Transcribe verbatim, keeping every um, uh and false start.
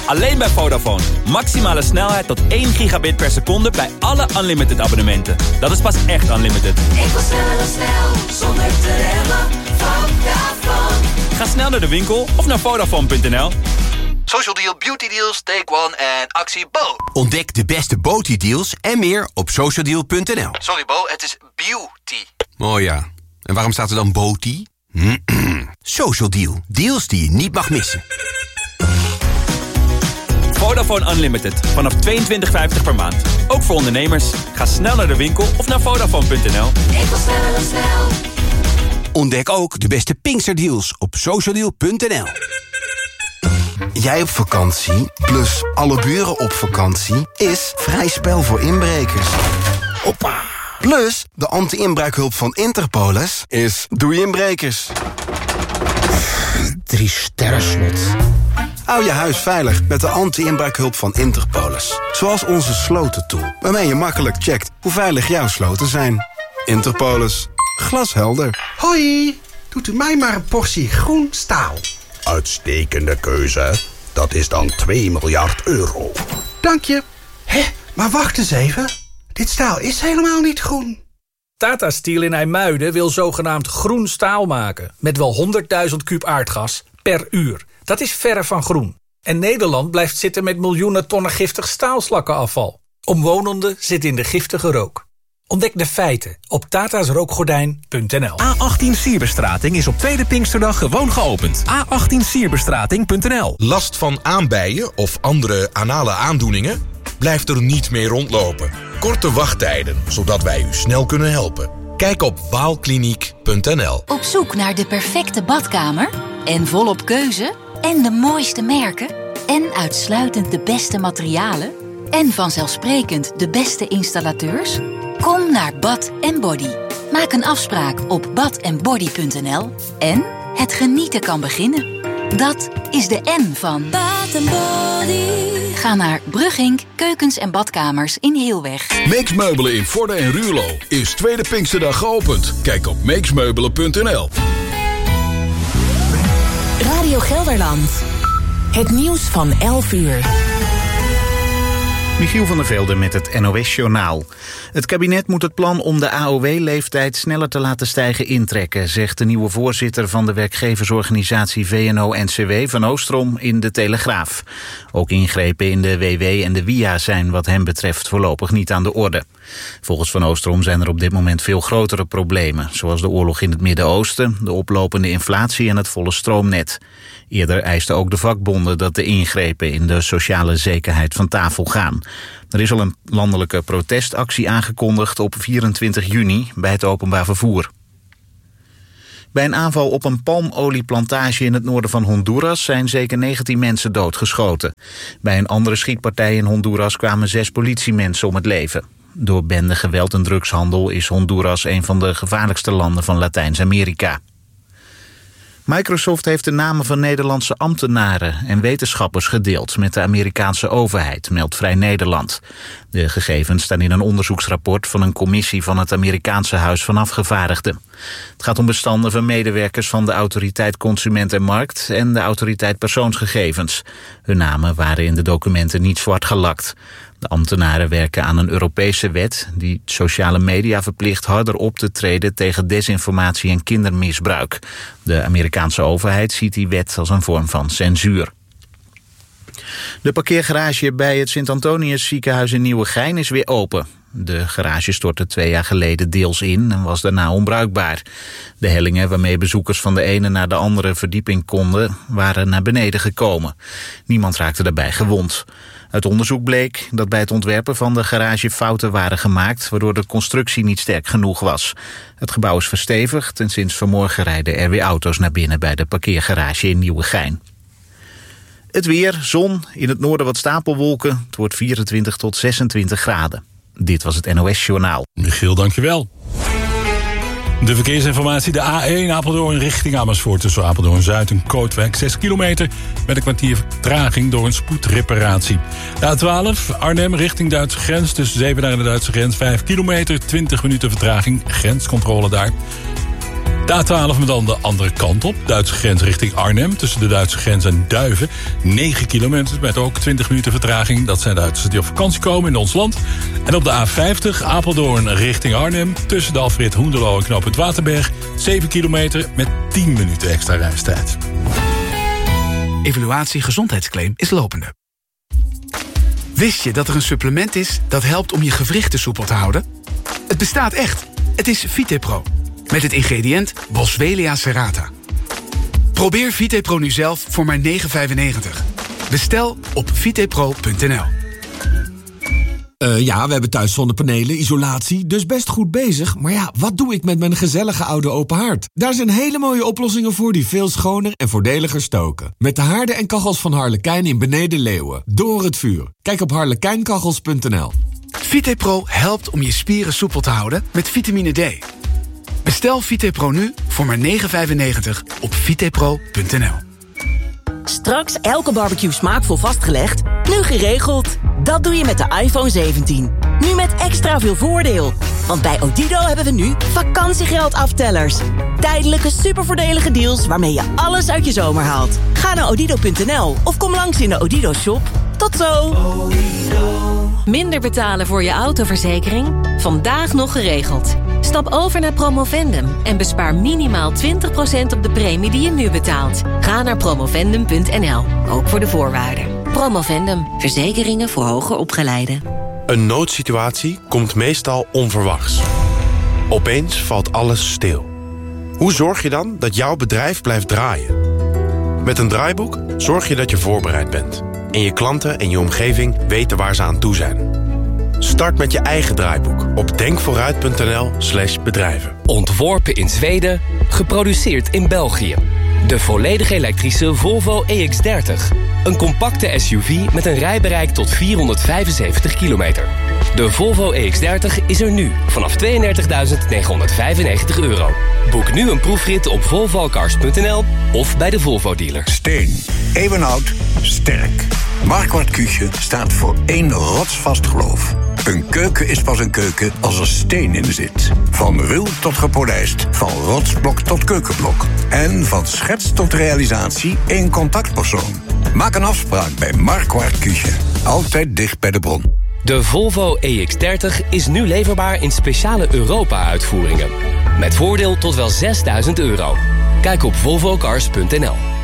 Alleen bij Vodafone. Maximale snelheid tot één gigabit per seconde bij alle unlimited abonnementen. Dat is pas echt unlimited. Ik wil sneller, snel, zonder te remmen. Vodafone. Ga snel naar de winkel of naar Vodafone punt n l. Social Deal, Beauty Deals, Take One en actie Bo. Ontdek de beste Beauty deals en meer op social deal punt n l. Sorry Bo, het is beauty. Oh ja, en waarom staat er dan Beauty? Social Deal, deals die je niet mag missen. Vodafone Unlimited, vanaf tweeëntwintig vijftig per maand. Ook voor ondernemers. Ga snel naar de winkel of naar Vodafone punt n l. Ik wil sneller, snel. Ontdek ook de beste Pinksterdeals op social deal punt n l. Jij op vakantie, plus alle buren op vakantie, is vrij spel voor inbrekers. Hoppa. Plus, de anti-inbraakhulp van Interpolis is doei inbrekers. Drie sterren slot. Hou je huis veilig met de anti-inbraakhulp van Interpolis. Zoals onze slotentool, waarmee je makkelijk checkt hoe veilig jouw sloten zijn. Interpolis. Glashelder. Hoi, doet u mij maar een portie groen staal. Uitstekende keuze. Dat is dan twee miljard euro. Dank je. Hé, maar wacht eens even. Dit staal is helemaal niet groen. Tata Steel in IJmuiden wil zogenaamd groen staal maken. Met wel honderdduizend kuub aardgas per uur. Dat is verre van groen. En Nederland blijft zitten met miljoenen tonnen giftig staalslakkenafval. Omwonenden zitten in de giftige rook. Ontdek de feiten op tatasrookgordijn punt n l. A achttien Sierbestrating is op tweede Pinksterdag gewoon geopend. A achttien Sierbestrating punt n l. Last van aanbijen of andere anale aandoeningen? Blijf er niet mee rondlopen. Korte wachttijden, zodat wij u snel kunnen helpen. Kijk op waalkliniek punt n l. Op zoek naar de perfecte badkamer? En volop keuze? En de mooiste merken? En uitsluitend de beste materialen? En vanzelfsprekend de beste installateurs? Kom naar Bath and Body. Maak een afspraak op bath and body punt n l. En het genieten kan beginnen. Dat is de N van Bath and Body. Ga naar Bruggink Keukens en Badkamers in Heelweg. Meeks Meubelen in Vorden en Ruurlo is tweede Pinksterdag geopend. Kijk op meeks meubelen punt n l. Radio Gelderland. Het nieuws van elf uur. Michiel van der Velde met het N O S-journaal. Het kabinet moet het plan om de A O W-leeftijd sneller te laten stijgen intrekken, zegt de nieuwe voorzitter van de werkgeversorganisatie V N O N C W Van Oostrom in de Telegraaf. Ook ingrepen in de W W en de W I A zijn wat hem betreft voorlopig niet aan de orde. Volgens Van Oostrom zijn er op dit moment veel grotere problemen, zoals de oorlog in het Midden-Oosten, de oplopende inflatie en het volle stroomnet. Eerder eisten ook de vakbonden dat de ingrepen in de sociale zekerheid van tafel gaan. Er is al een landelijke protestactie aangekondigd op vierentwintig juni bij het openbaar vervoer. Bij een aanval op een palmolieplantage in het noorden van Honduras zijn zeker negentien mensen doodgeschoten. Bij een andere schietpartij in Honduras kwamen zes politiemensen om het leven. Door bende geweld en drugshandel is Honduras een van de gevaarlijkste landen van Latijns-Amerika. Microsoft heeft de namen van Nederlandse ambtenaren en wetenschappers gedeeld met de Amerikaanse overheid, meldt Vrij Nederland. De gegevens staan in een onderzoeksrapport van een commissie van het Amerikaanse Huis van Afgevaardigden. Het gaat om bestanden van medewerkers van de Autoriteit Consument en Markt en de Autoriteit Persoonsgegevens. Hun namen waren in de documenten niet zwart gelakt. De ambtenaren werken aan een Europese wet die sociale media verplicht harder op te treden tegen desinformatie en kindermisbruik. De Amerikaanse overheid ziet die wet als een vorm van censuur. De parkeergarage bij het Sint-Antonius ziekenhuis in Nieuwegein is weer open. De garage stortte twee jaar geleden deels in en was daarna onbruikbaar. De hellingen waarmee bezoekers van de ene naar de andere verdieping konden, waren naar beneden gekomen. Niemand raakte daarbij gewond. Uit onderzoek bleek dat bij het ontwerpen van de garage fouten waren gemaakt, waardoor de constructie niet sterk genoeg was. Het gebouw is verstevigd en sinds vanmorgen rijden er weer auto's naar binnen bij de parkeergarage in Nieuwegein. Het weer, zon, in het noorden wat stapelwolken. Het wordt vierentwintig tot zesentwintig graden. Dit was het N O S-journaal. Michiel, dankjewel. De verkeersinformatie, de A één Apeldoorn richting Amersfoort. Tussen Apeldoorn-Zuid en Kootwijk, zes kilometer... met een kwartier vertraging door een spoedreparatie. De A twaalf Arnhem richting Duitse grens. Tussen Zevenaar en de Duitse grens, vijf kilometer... twintig minuten vertraging, grenscontrole daar. De A twaalf met dan de andere kant op. Duitse grens richting Arnhem. Tussen de Duitse grens en Duiven. negen kilometer met ook twintig minuten vertraging. Dat zijn Duitsers die op vakantie komen in ons land. En op de A vijftig Apeldoorn richting Arnhem. Tussen de afrit Hoenderloo en knooppunt Waterberg. zeven kilometer met tien minuten extra reistijd. Evaluatie gezondheidsclaim is lopende. Wist je dat er een supplement is dat helpt om je gewrichten soepel te houden? Het bestaat echt. Het is Vitepro. Met het ingrediënt Boswellia serrata. Probeer Vitepro nu zelf voor maar negen vijfennegentig. Bestel op vitepro punt n l. Uh, ja, we hebben thuis zonnepanelen, isolatie, dus best goed bezig. Maar ja, wat doe ik met mijn gezellige oude open haard? Daar zijn hele mooie oplossingen voor die veel schoner en voordeliger stoken. Met de haarden en kachels van Harlekijn in Beneden Leeuwen. Door het vuur. Kijk op harlekijnkachels punt n l. Vitepro helpt om je spieren soepel te houden met vitamine D. Bestel Vitepro nu voor maar negen vijfennegentig op vitepro punt n l. Straks elke barbecue smaakvol vastgelegd, nu geregeld. Dat doe je met de iPhone zeventien. Nu met extra veel voordeel. Want bij Odido hebben we nu vakantiegeld aftellers. Tijdelijke supervoordelige deals waarmee je alles uit je zomer haalt. Ga naar odido punt n l of kom langs in de Odido shop. Tot zo! Minder betalen voor je autoverzekering? Vandaag nog geregeld. Stap over naar Promovendum en bespaar minimaal twintig procent op de premie die je nu betaalt. Ga naar promovendum punt n l, ook voor de voorwaarden. Promovendum, verzekeringen voor hoger opgeleiden. Een noodsituatie komt meestal onverwachts. Opeens valt alles stil. Hoe zorg je dan dat jouw bedrijf blijft draaien? Met een draaiboek zorg je dat je voorbereid bent. En je klanten en je omgeving weten waar ze aan toe zijn. Start met je eigen draaiboek op denkvooruit punt n l slash bedrijven. Ontworpen in Zweden, geproduceerd in België. De volledig elektrische Volvo E X dertig. Een compacte S U V met een rijbereik tot vierhonderdvijfenzeventig kilometer. De Volvo E X dertig is er nu vanaf tweeëndertigduizend negenhonderdvijfennegentig euro. Boek nu een proefrit op volvocars punt n l of bij de Volvo dealer. Steen. Eeuwenoud. Sterk. Marquardt Küche staat voor één rotsvast geloof. Een keuken is pas een keuken als er steen in zit. Van ruw tot gepolijst, van rotsblok tot keukenblok. En van schets tot realisatie één contactpersoon. Maak een afspraak bij Marquardt Küche. Altijd dicht bij de bron. De Volvo E X dertig is nu leverbaar in speciale Europa-uitvoeringen. Met voordeel tot wel zesduizend euro. Kijk op volvocars punt n l.